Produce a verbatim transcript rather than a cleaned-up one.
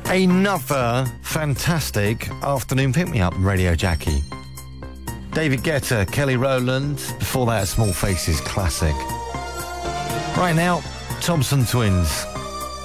Another fantastic afternoon pick-me-up, Radio Jackie. David Guetta, Kelly Rowland, before that, Small Faces classic. Right now, Thompson Twins.